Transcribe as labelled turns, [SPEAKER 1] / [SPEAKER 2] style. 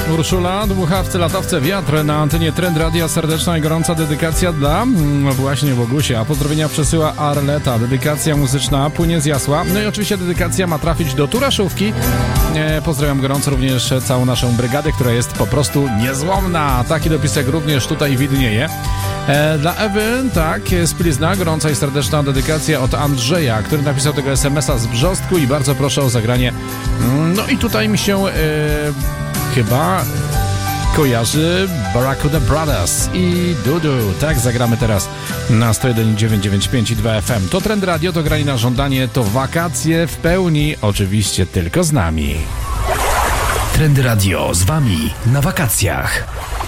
[SPEAKER 1] Urszula, dmuchawcy, latawce, wiatr na antenie Trend Radia. Serdeczna i gorąca dedykacja dla właśnie Bogusia. Pozdrowienia przesyła Arleta. Dedykacja muzyczna płynie z Jasła. No i oczywiście dedykacja ma trafić do Turaszówki. Pozdrawiam gorąco również całą naszą brygadę, która jest po prostu niezłomna. Taki dopisek również tutaj widnieje. Dla Ewy, tak, splizna, gorąca i serdeczna dedykacja od Andrzeja, który napisał tego SMS-a z Brzostku i bardzo proszę o zagranie. No i tutaj mi się chyba kojarzy Barracuda Brothers i Dudu. Tak, zagramy teraz na 101,995 i 2 FM. To Trend Radio, to granie na żądanie, to wakacje w pełni, oczywiście tylko z nami.
[SPEAKER 2] Trend Radio z wami na wakacjach.